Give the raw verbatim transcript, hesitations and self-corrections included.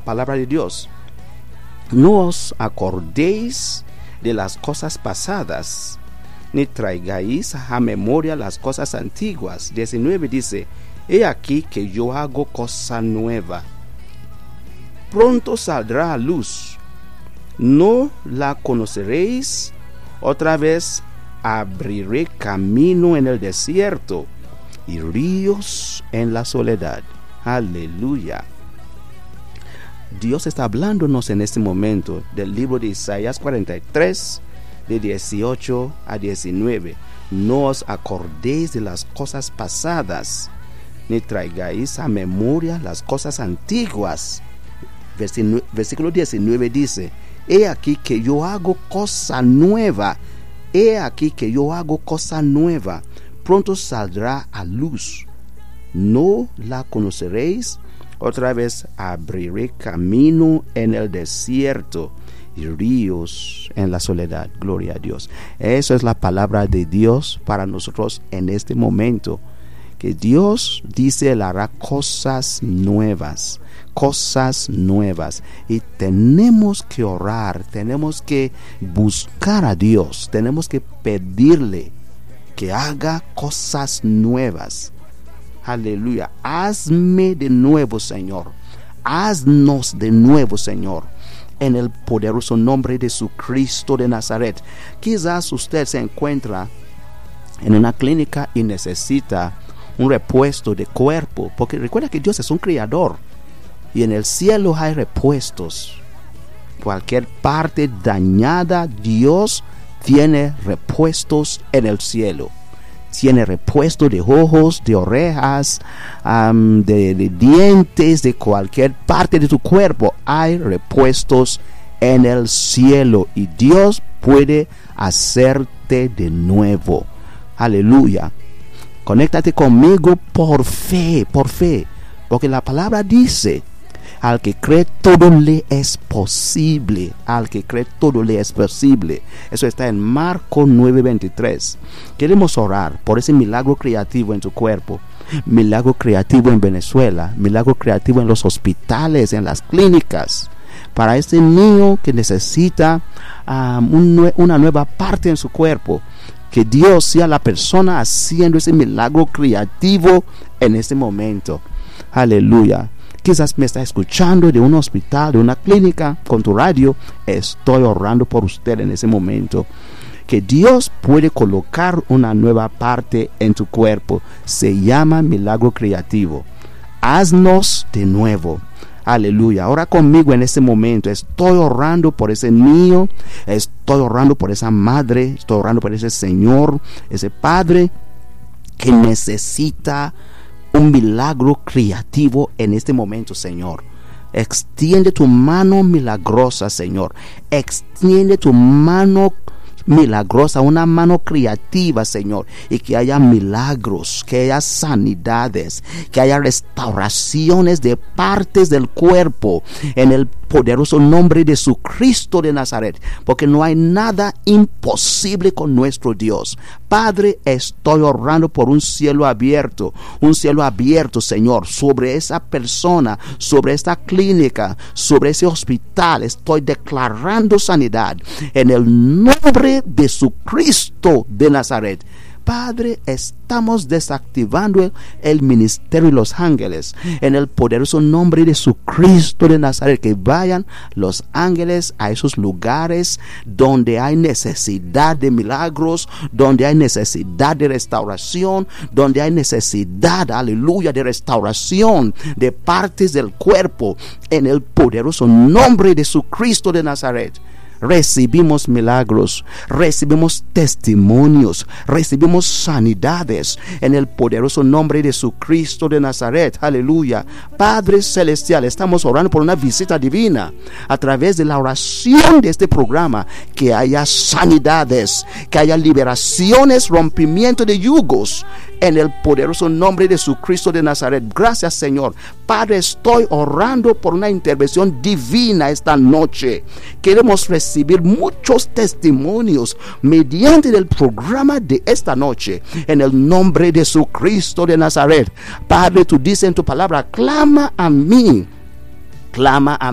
palabra de Dios. No os acordéis de las cosas pasadas, ni traigáis a memoria las cosas antiguas. diecinueve dice: he aquí que yo hago cosa nueva. Pronto saldrá a luz. No la conoceréis. Otra vez abriré camino en el desierto y ríos en la soledad. Aleluya. Dios está hablándonos en este momento del libro de Isaías cuarenta y tres, de dieciocho a diecinueve. No os acordéis de las cosas pasadas, ni traigáis a memoria las cosas antiguas. Versículo diecinueve dice: he aquí que yo hago cosa nueva. He aquí que yo hago cosa nueva. Pronto saldrá a luz. No la conoceréis. Otra vez abriré camino en el desierto y ríos en la soledad. Gloria a Dios. Eso es la palabra de Dios para nosotros en este momento. Que Dios dice, Él hará cosas nuevas. Cosas nuevas. Y tenemos que orar. Tenemos que buscar a Dios. Tenemos que pedirle que haga cosas nuevas. Aleluya. Hazme de nuevo, Señor. Haznos de nuevo, Señor. En el poderoso nombre de Jesucristo de Nazaret. Quizás usted se encuentra en una clínica y necesita un repuesto de cuerpo. Porque recuerda que Dios es un creador. Y en el cielo hay repuestos. Cualquier parte dañada, Dios tiene repuestos en el cielo. Tiene repuesto de ojos, de orejas, um, de, de dientes, de cualquier parte de tu cuerpo. Hay repuestos en el cielo y Dios puede hacerte de nuevo. Aleluya. Conéctate conmigo por fe, por fe. Porque la palabra dice: al que cree todo le es posible. Al que cree todo le es posible. Eso está en Marcos nueve veintitrés. Queremos orar por ese milagro creativo en tu cuerpo. Milagro creativo en Venezuela. Milagro creativo en los hospitales, en las clínicas. Para ese niño que necesita um, un, una nueva parte en su cuerpo. Que Dios sea la persona haciendo ese milagro creativo en este momento. Aleluya. Quizás me está escuchando de un hospital, de una clínica, con tu radio. Estoy orando por usted en ese momento. Que Dios puede colocar una nueva parte en tu cuerpo. Se llama milagro creativo. Haznos de nuevo. Aleluya. Ora conmigo en este momento. Estoy orando por ese niño. Estoy orando por esa madre. Estoy orando por ese señor, ese padre que necesita un milagro creativo en este momento, Señor. Extiende tu mano milagrosa, Señor. Extiende tu mano milagrosa, una mano creativa, Señor, y que haya milagros, que haya sanidades, que haya restauraciones de partes del cuerpo en el poderoso nombre de Jesucristo de Nazaret, porque no hay nada imposible con nuestro Dios. Padre, estoy orando por un cielo abierto, un cielo abierto, Señor, sobre esa persona, sobre esta clínica, sobre ese hospital. Estoy declarando sanidad en el nombre de Jesucristo de Nazaret. Padre, estamos desactivando el, el ministerio de los ángeles en el poderoso nombre de Jesucristo de Nazaret. Que vayan los ángeles a esos lugares donde hay necesidad de milagros, donde hay necesidad de restauración, donde hay necesidad, aleluya, de restauración de partes del cuerpo en el poderoso nombre de Jesucristo de Nazaret. Recibimos milagros, recibimos testimonios, recibimos sanidades en el poderoso nombre de Jesucristo de Nazaret. Aleluya. Padre celestial, estamos orando por una visita divina a través de la oración de este programa. Que haya sanidades, que haya liberaciones, rompimiento de yugos en el poderoso nombre de Jesucristo de Nazaret. Gracias, Señor. Padre, estoy orando por una intervención divina esta noche. Queremos recibir muchos testimonios mediante el programa de esta noche en el nombre de Jesucristo de Nazaret. Padre, tú dices en tu palabra: clama a mí, clama a